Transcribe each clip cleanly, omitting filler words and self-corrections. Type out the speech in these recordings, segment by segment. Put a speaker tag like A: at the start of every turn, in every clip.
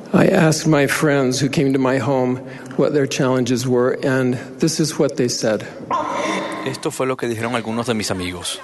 A: I asked my friends who came to my home what their challenges were, and this is what they said.
B: Esto fue lo que dijeron algunos de mis amigos.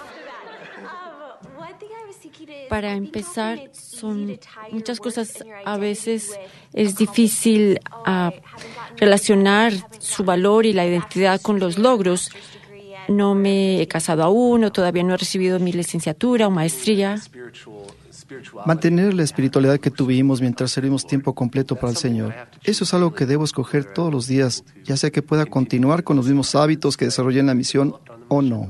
C: Para empezar, son muchas cosas. A veces es difícil relacionar su valor y la identidad con los logros. No me he casado aún, o todavía no he recibido mi licenciatura o maestría.
D: Mantener la espiritualidad que tuvimos mientras servimos tiempo completo para el Señor. Eso es algo que debo escoger todos los días, ya sea que pueda continuar con los mismos hábitos que desarrollé en la misión o no.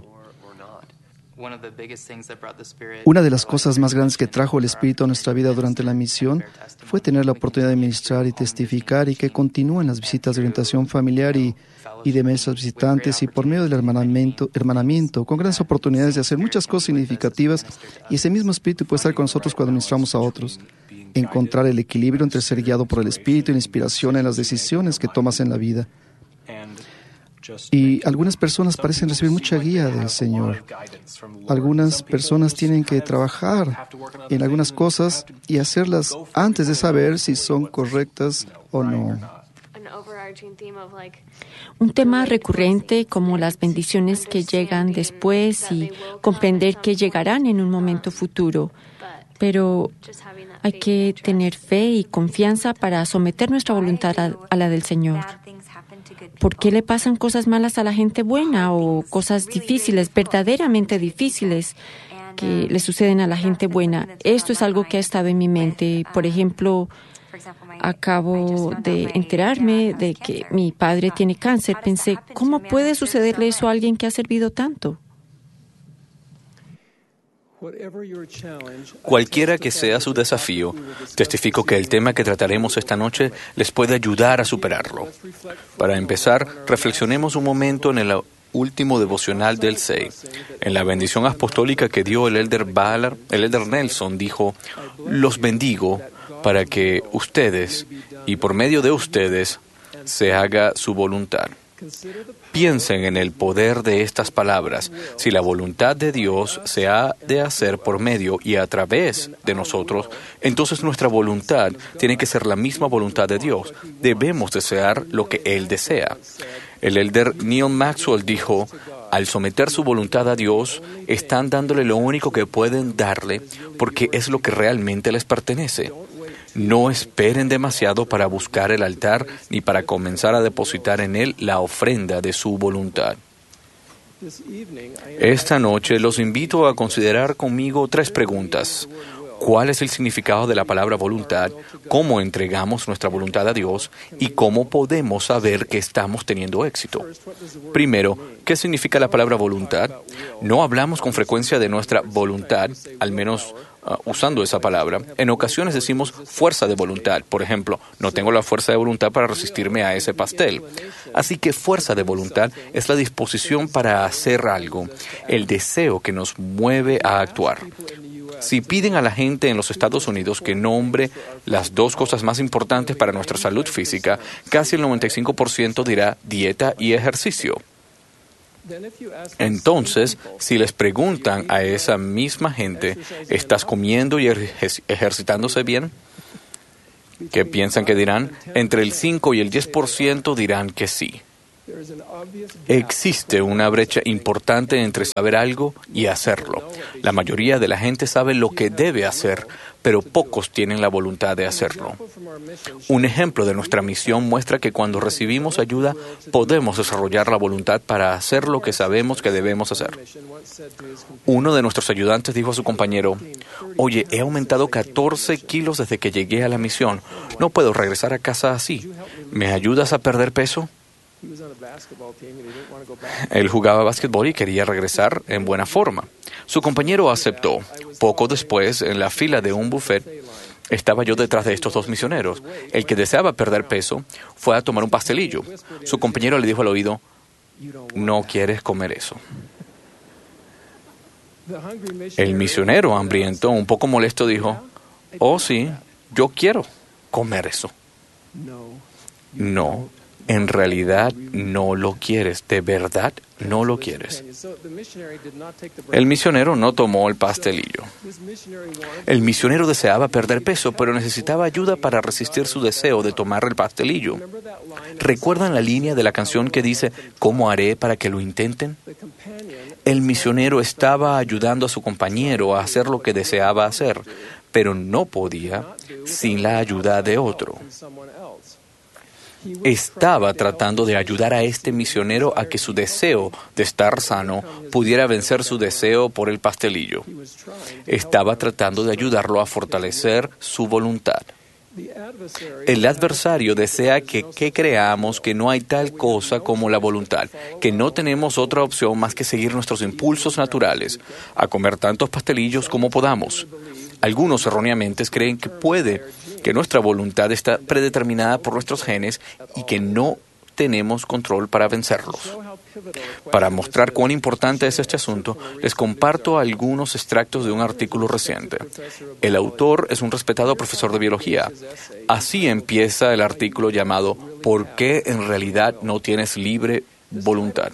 D: Una de las cosas más grandes que trajo el Espíritu a nuestra vida durante la misión fue tener la oportunidad de ministrar y testificar y que continúen las visitas de orientación familiar y de mesas visitantes y por medio del hermanamiento, con grandes oportunidades de hacer muchas cosas significativas, y ese mismo Espíritu puede estar con nosotros cuando ministramos a otros. Encontrar el equilibrio entre ser guiado por el Espíritu y la inspiración en las decisiones que tomas en la vida. Y algunas personas parecen recibir mucha guía del Señor. Algunas personas tienen que trabajar en algunas cosas y hacerlas antes de saber si son correctas o no.
C: Un tema recurrente como las bendiciones que llegan después y comprender que llegarán en un momento futuro. Pero hay que tener fe y confianza para someter nuestra voluntad a la del Señor. ¿Por qué le pasan cosas malas a la gente buena o cosas difíciles, verdaderamente difíciles, que le suceden a la gente buena? Esto es algo que ha estado en mi mente. Por ejemplo, acabo de enterarme de que mi padre tiene cáncer. Pensé, ¿cómo puede sucederle eso a alguien que ha servido tanto?
B: Cualquiera que sea su desafío, testifico que el tema que trataremos esta noche les puede ayudar a superarlo. Para empezar, reflexionemos un momento en el último devocional del SEI. En la bendición apostólica que dio el elder Nelson dijo: los bendigo para que ustedes, y por medio de ustedes, se haga su voluntad. Piensen en el poder de estas palabras. Si la voluntad de Dios se ha de hacer por medio y a través de nosotros, entonces nuestra voluntad tiene que ser la misma voluntad de Dios. Debemos desear lo que Él desea. El elder Neil Maxwell dijo: al someter su voluntad a Dios, están dándole lo único que pueden darle, porque es lo que realmente les pertenece. No esperen demasiado para buscar el altar ni para comenzar a depositar en él la ofrenda de su voluntad. Esta noche los invito a considerar conmigo 3 preguntas. ¿Cuál es el significado de la palabra voluntad? ¿Cómo entregamos nuestra voluntad a Dios? ¿Y cómo podemos saber que estamos teniendo éxito? Primero, ¿qué significa la palabra voluntad? No hablamos con frecuencia de nuestra voluntad, al menos usando esa palabra. En ocasiones decimos fuerza de voluntad. Por ejemplo, no tengo la fuerza de voluntad para resistirme a ese pastel. Así que fuerza de voluntad es la disposición para hacer algo, el deseo que nos mueve a actuar. Si piden a la gente en los Estados Unidos que nombre las 2 cosas más importantes para nuestra salud física, casi el 95% dirá dieta y ejercicio. Entonces, si les preguntan a esa misma gente, ¿estás comiendo y ejercitándose bien? ¿Qué piensan que dirán? Entre el 5 y el 10% dirán que sí. Existe una brecha importante entre saber algo y hacerlo. La mayoría de la gente sabe lo que debe hacer, pero pocos tienen la voluntad de hacerlo. Un ejemplo de nuestra misión muestra que cuando recibimos ayuda, podemos desarrollar la voluntad para hacer lo que sabemos que debemos hacer. Uno de nuestros ayudantes dijo a su compañero: «Oye, he aumentado 14 kilos desde que llegué a la misión. No puedo regresar a casa así. ¿Me ayudas a perder peso?» Él jugaba básquetbol y quería regresar en buena forma. Su compañero aceptó. Poco después, en la fila de un buffet, estaba yo detrás de estos 2 misioneros. El que deseaba perder peso fue a tomar un pastelillo. Su compañero le dijo al oído: «No quieres comer eso». El misionero hambriento, un poco molesto, dijo: «Oh, sí, yo quiero comer eso». No, En realidad no lo quieres, de verdad no lo quieres. El misionero no tomó el pastelillo. El misionero deseaba perder peso, pero necesitaba ayuda para resistir su deseo de tomar el pastelillo. ¿Recuerdan la línea de la canción que dice, ¿cómo haré para que lo intenten? El misionero estaba ayudando a su compañero a hacer lo que deseaba hacer, pero no podía sin la ayuda de otro. Estaba tratando de ayudar a este misionero a que su deseo de estar sano pudiera vencer su deseo por el pastelillo. Estaba tratando de ayudarlo a fortalecer su voluntad. El adversario desea que creamos que no hay tal cosa como la voluntad, que no tenemos otra opción más que seguir nuestros impulsos naturales, a comer tantos pastelillos como podamos. Algunos erróneamente creen que nuestra voluntad está predeterminada por nuestros genes y que no tenemos control para vencerlos. Para mostrar cuán importante es este asunto, les comparto algunos extractos de un artículo reciente. El autor es un respetado profesor de biología. Así empieza el artículo llamado ¿Por qué en realidad no tienes libre voluntad?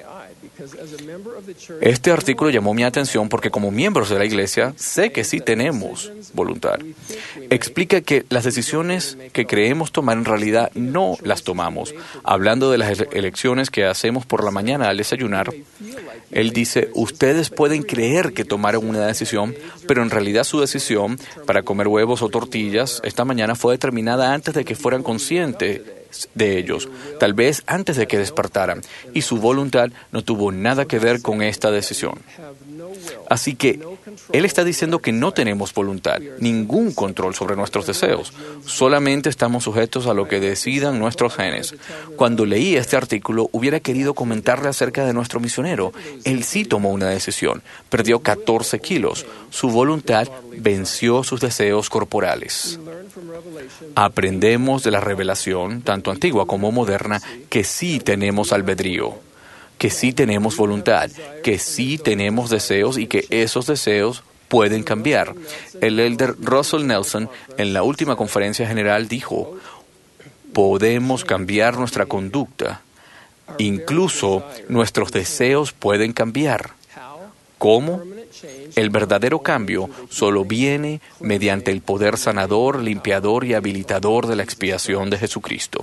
B: Este artículo llamó mi atención porque como miembros de la Iglesia sé que sí tenemos voluntad. Explica que las decisiones que creemos tomar en realidad no las tomamos. Hablando de las elecciones que hacemos por la mañana al desayunar, él dice, ustedes pueden creer que tomaron una decisión, pero en realidad su decisión para comer huevos o tortillas esta mañana fue determinada antes de que fueran conscientes de ellos, tal vez antes de que despertaran, y su voluntad no tuvo nada que ver con esta decisión. Así que él está diciendo que no tenemos voluntad, ningún control sobre nuestros deseos, solamente estamos sujetos a lo que decidan nuestros genes. Cuando leí este artículo, hubiera querido comentarle acerca de nuestro misionero. Él sí tomó una decisión, perdió 14 kilos, su voluntad venció sus deseos corporales. Aprendemos de la revelación, tanto antigua como moderna, que sí tenemos albedrío, que sí tenemos voluntad, que sí tenemos deseos y que esos deseos pueden cambiar. El elder Russell Nelson, en la última conferencia general, dijo, podemos cambiar nuestra conducta, incluso nuestros deseos pueden cambiar. ¿Cómo? El verdadero cambio solo viene mediante el poder sanador, limpiador y habilitador de la expiación de Jesucristo.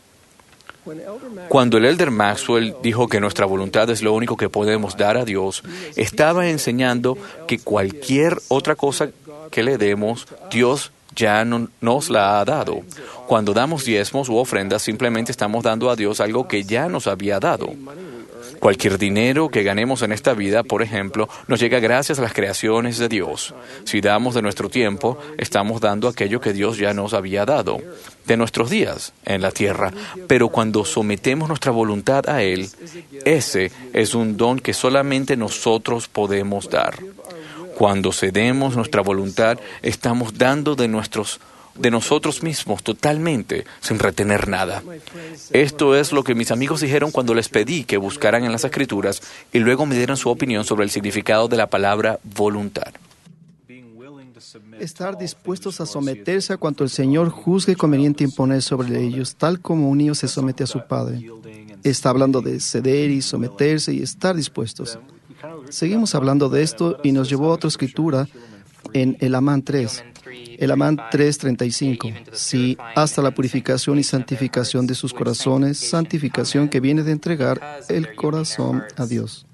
B: Cuando el elder Maxwell dijo que nuestra voluntad es lo único que podemos dar a Dios, estaba enseñando que cualquier otra cosa que le demos, Dios ya no nos la ha dado. Cuando damos diezmos u ofrendas, simplemente estamos dando a Dios algo que ya nos había dado. Cualquier dinero que ganemos en esta vida, por ejemplo, nos llega gracias a las creaciones de Dios. Si damos de nuestro tiempo, estamos dando aquello que Dios ya nos había dado, de nuestros días en la tierra. Pero cuando sometemos nuestra voluntad a Él, ese es un don que solamente nosotros podemos dar. Cuando cedemos nuestra voluntad, estamos dando de nosotros mismos totalmente, sin retener nada. Esto es lo que mis amigos dijeron cuando les pedí que buscaran en las Escrituras y luego me dieran su opinión sobre el significado de la palabra voluntad.
D: Estar dispuestos a someterse a cuanto el Señor juzgue conveniente imponer sobre ellos, tal como un niño se somete a su padre. Está hablando de ceder y someterse y estar dispuestos. Seguimos hablando de esto y nos llevó a otra escritura en Elamán 3. Elamán 3:35. Sí, hasta la purificación y santificación de sus corazones, santificación que viene de entregar el corazón a Dios.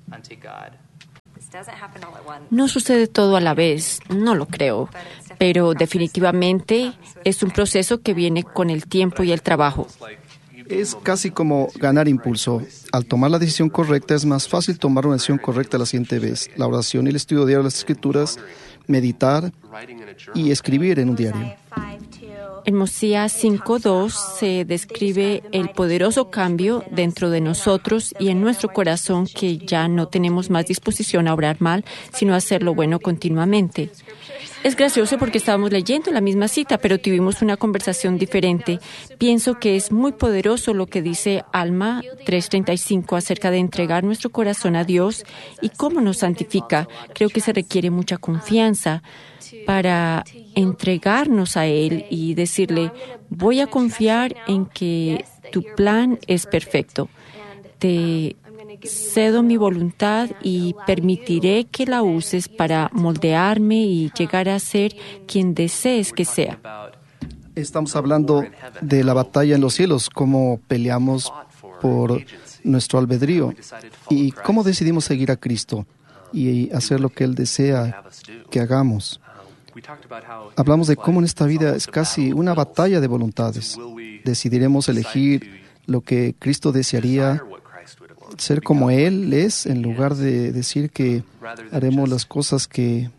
C: No sucede todo a la vez, no lo creo, pero definitivamente es un proceso que viene con el tiempo y el trabajo.
D: Es casi como ganar impulso. Al tomar la decisión correcta es más fácil tomar una decisión correcta la siguiente vez. La oración y el estudio diario de las Escrituras, meditar y escribir en un diario.
C: En Mosías 5:2 se describe el poderoso cambio dentro de nosotros y en nuestro corazón que ya no tenemos más disposición a obrar mal, sino a hacer lo bueno continuamente. Es gracioso porque estábamos leyendo la misma cita, pero tuvimos una conversación diferente. Pienso que es muy poderoso lo que dice Alma 3:35 acerca de entregar nuestro corazón a Dios y cómo nos santifica. Creo que se requiere mucha confianza para entregarnos a Él y decirle, voy a confiar en que tu plan es perfecto. Te cedo mi voluntad y permitiré que la uses para moldearme y llegar a ser quien desees que sea.
D: Estamos hablando de la batalla en los cielos, cómo peleamos por nuestro albedrío y cómo decidimos seguir a Cristo y hacer lo que Él desea que hagamos. Hablamos de cómo en esta vida es casi una batalla de voluntades. Decidiremos elegir lo que Cristo desearía, ser como Él es, en lugar de decir que haremos las cosas que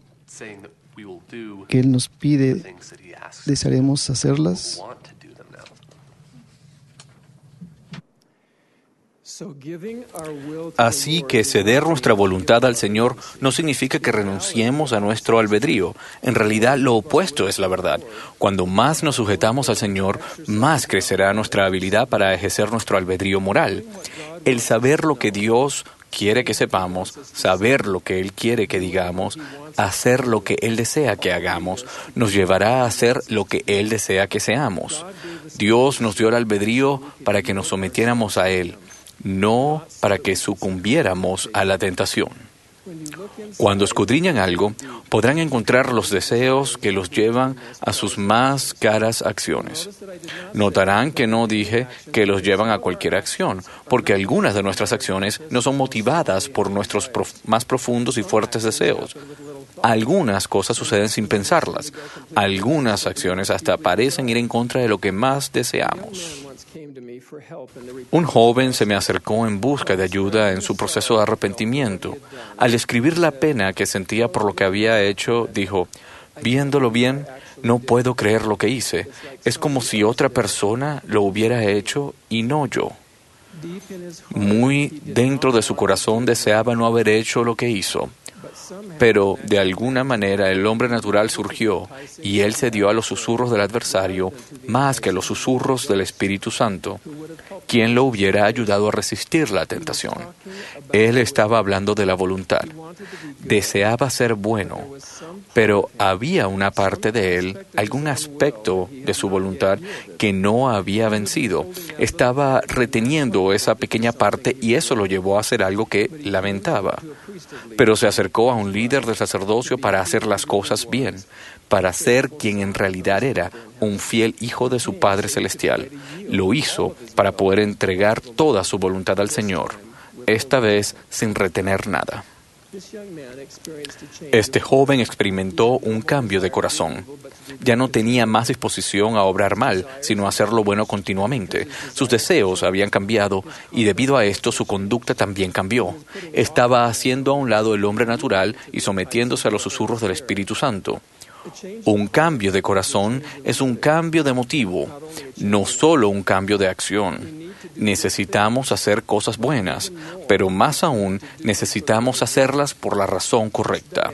D: Él nos pide, desearemos hacerlas.
B: Así que ceder nuestra voluntad al Señor no significa que renunciemos a nuestro albedrío. En realidad, lo opuesto es la verdad. Cuando más nos sujetamos al Señor, más crecerá nuestra habilidad para ejercer nuestro albedrío moral. El saber lo que Dios quiere que sepamos, saber lo que Él quiere que digamos, hacer lo que Él desea que hagamos, nos llevará a hacer lo que Él desea que seamos. Dios nos dio el albedrío para que nos sometiéramos a Él, no para que sucumbiéramos a la tentación. Cuando escudriñan algo, podrán encontrar los deseos que los llevan a sus más caras acciones. Notarán que no dije que los llevan a cualquier acción, porque algunas de nuestras acciones no son motivadas por nuestros más profundos y fuertes deseos. Algunas cosas suceden sin pensarlas. Algunas acciones hasta parecen ir en contra de lo que más deseamos. Un joven se me acercó en busca de ayuda en su proceso de arrepentimiento. Al describir la pena que sentía por lo que había hecho, dijo: viéndolo bien, no puedo creer lo que hice. Es como si otra persona lo hubiera hecho y no yo. Muy dentro de su corazón deseaba no haber hecho lo que hizo. Pero de alguna manera el hombre natural surgió y él cedió a los susurros del adversario más que a los susurros del Espíritu Santo, quien lo hubiera ayudado a resistir la tentación. Él estaba hablando de la voluntad. Deseaba ser bueno, pero había una parte de él, algún aspecto de su voluntad que no había vencido. Estaba reteniendo esa pequeña parte y eso lo llevó a hacer algo que lamentaba. Pero se acercó a un líder del sacerdocio para hacer las cosas bien, para ser quien en realidad era, un fiel hijo de su Padre Celestial. Lo hizo para poder entregar toda su voluntad al Señor, esta vez sin retener nada. Este joven experimentó un cambio de corazón. Ya no tenía más disposición a obrar mal, sino a hacer lo bueno continuamente. Sus deseos habían cambiado y debido a esto su conducta también cambió. Estaba haciendo a un lado el hombre natural y sometiéndose a los susurros del Espíritu Santo. Un cambio de corazón es un cambio de motivo, no solo un cambio de acción. Necesitamos hacer cosas buenas, pero más aún necesitamos hacerlas por la razón correcta.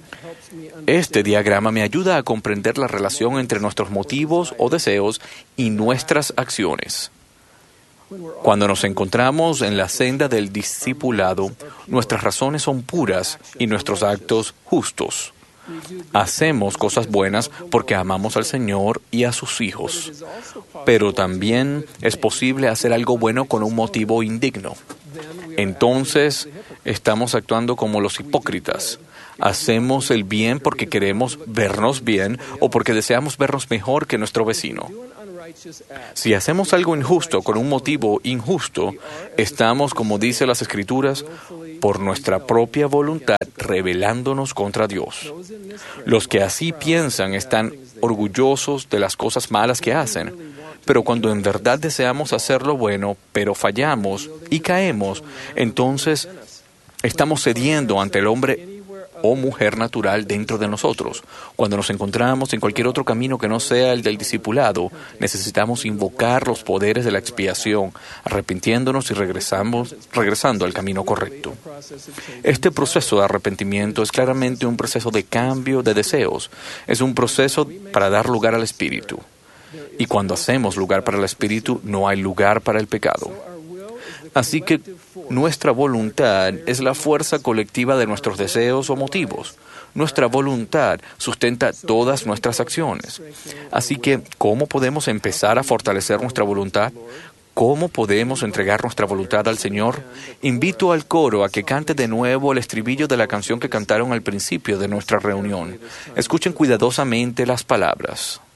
B: Este diagrama me ayuda a comprender la relación entre nuestros motivos o deseos y nuestras acciones. Cuando nos encontramos en la senda del discipulado, nuestras razones son puras y nuestros actos justos. Hacemos cosas buenas porque amamos al Señor y a sus hijos. Pero también es posible hacer algo bueno con un motivo indigno. Entonces, estamos actuando como los hipócritas. Hacemos el bien porque queremos vernos bien o porque deseamos vernos mejor que nuestro vecino. Si hacemos algo injusto con un motivo injusto, estamos, como dice las Escrituras, por nuestra propia voluntad rebelándonos contra Dios. Los que así piensan están orgullosos de las cosas malas que hacen, pero cuando en verdad deseamos hacer lo bueno, pero fallamos y caemos, entonces estamos cediendo ante el hombre o mujer natural dentro de nosotros. Cuando nos encontramos en cualquier otro camino que no sea el del discipulado, necesitamos invocar los poderes de la expiación, arrepintiéndonos y regresando al camino correcto. Este proceso de arrepentimiento es claramente un proceso de cambio de deseos. Es un proceso para dar lugar al Espíritu. Y cuando hacemos lugar para el Espíritu, no hay lugar para el pecado. Así que nuestra voluntad es la fuerza colectiva de nuestros deseos o motivos. Nuestra voluntad sustenta todas nuestras acciones. Así que, ¿cómo podemos empezar a fortalecer nuestra voluntad? ¿Cómo podemos entregar nuestra voluntad al Señor? Invito al coro a que cante de nuevo el estribillo de la canción que cantaron al principio de nuestra reunión. Escuchen cuidadosamente las palabras.